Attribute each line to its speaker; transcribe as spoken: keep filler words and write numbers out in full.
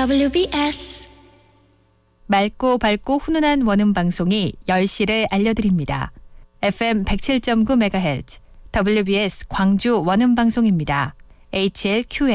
Speaker 1: 더블유비에스
Speaker 2: 맑고 밝고 훈훈한 원음 방송이 열 시를 알려드립니다. 에프엠 백칠 점 구 메가헤르츠 더블유비에스 광주 원음 방송입니다. 에이치엘큐엠